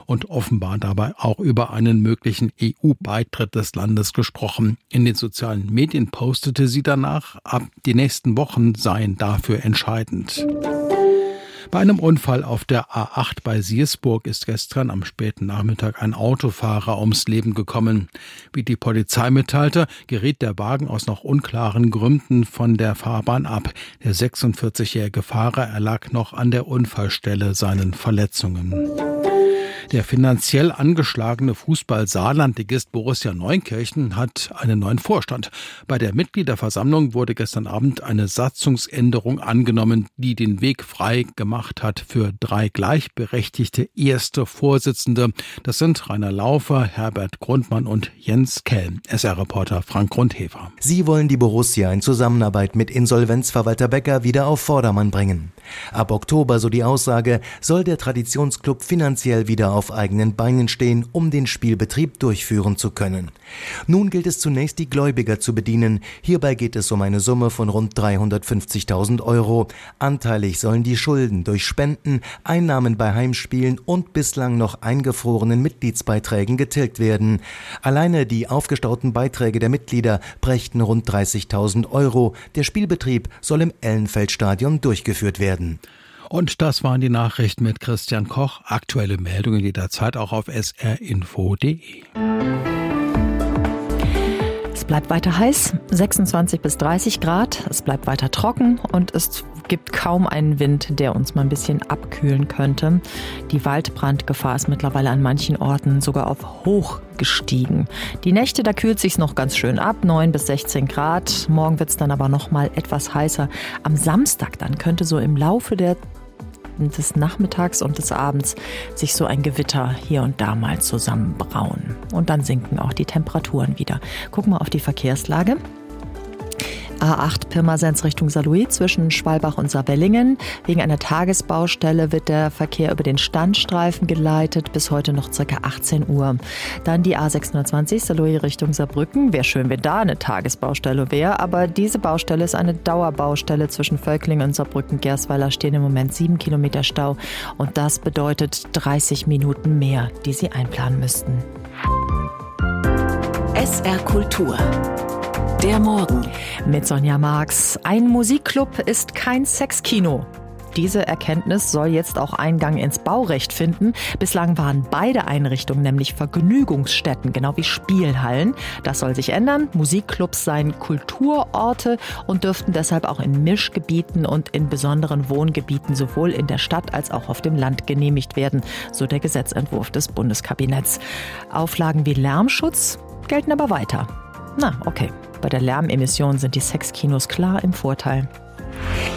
und offenbar dabei auch über einen möglichen EU-Beitritt des Landes gesprochen. In den sozialen Medien postete sie danach, die nächsten Wochen seien dafür entscheidend. Bei einem Unfall auf der A8 bei Siersburg ist gestern am späten Nachmittag ein Autofahrer ums Leben gekommen. Wie die Polizei mitteilte, geriet der Wagen aus noch unklaren Gründen von der Fahrbahn ab. Der 46-jährige Fahrer erlag noch an der Unfallstelle seinen Verletzungen. Der finanziell angeschlagene Fußball-Saarlandligist Borussia Neunkirchen hat einen neuen Vorstand. Bei der Mitgliederversammlung wurde gestern Abend eine Satzungsänderung angenommen, die den Weg frei gemacht hat für 3 gleichberechtigte erste Vorsitzende. Das sind Rainer Laufer, Herbert Grundmann und Jens Kell. SR-Reporter Frank Grundhefer. Sie wollen die Borussia in Zusammenarbeit mit Insolvenzverwalter Becker wieder auf Vordermann bringen. Ab Oktober, so die Aussage, soll der Traditionsclub finanziell wieder auf eigenen Beinen stehen, um den Spielbetrieb durchführen zu können. Nun gilt es zunächst, die Gläubiger zu bedienen. Hierbei geht es um eine Summe von rund 350.000 €. Anteilig sollen die Schulden durch Spenden, Einnahmen bei Heimspielen und bislang noch eingefrorenen Mitgliedsbeiträgen getilgt werden. Alleine die aufgestauten Beiträge der Mitglieder brächten rund 30.000 €. Der Spielbetrieb soll im Ellenfeldstadion durchgeführt werden. Und das waren die Nachrichten mit Christian Koch. Aktuelle Meldungen jederzeit auch auf srinfo.de. Es bleibt weiter heiß, 26 bis 30 Grad. Es bleibt weiter trocken und es gibt kaum einen Wind, der uns mal ein bisschen abkühlen könnte. Die Waldbrandgefahr ist mittlerweile an manchen Orten sogar auf hoch gestiegen. Die Nächte, da kühlt sich's noch ganz schön ab, 9 bis 16 Grad. Morgen wird's dann aber noch mal etwas heißer. Am Samstag dann könnte so im Laufe des Nachmittags und des Abends sich so ein Gewitter hier und da mal zusammenbrauen. Und dann sinken auch die Temperaturen wieder. Gucken wir auf die Verkehrslage. A8 Pirmasens Richtung Saarlouis zwischen Schwalbach und Saarbrücken. Wegen einer Tagesbaustelle wird der Verkehr über den Standstreifen geleitet, bis heute noch ca. 18 Uhr. Dann die A620 Saarlouis Richtung Saarbrücken. Wäre schön, wenn da eine Tagesbaustelle wäre, aber diese Baustelle ist eine Dauerbaustelle zwischen Völklingen und Saarbrücken-Gersweiler. Stehen im Moment 7 Kilometer Stau und das bedeutet 30 Minuten mehr, die Sie einplanen müssten. SR Kultur. Der Morgen. Mit Sonja Marx. Ein Musikclub ist kein Sexkino. Diese Erkenntnis soll jetzt auch Eingang ins Baurecht finden. Bislang waren beide Einrichtungen nämlich Vergnügungsstätten, genau wie Spielhallen. Das soll sich ändern. Musikclubs seien Kulturorte und dürften deshalb auch in Mischgebieten und in besonderen Wohngebieten sowohl in der Stadt als auch auf dem Land genehmigt werden, so der Gesetzentwurf des Bundeskabinetts. Auflagen wie Lärmschutz gelten aber weiter. Na, okay. Bei der Lärmemission sind die Sexkinos klar im Vorteil.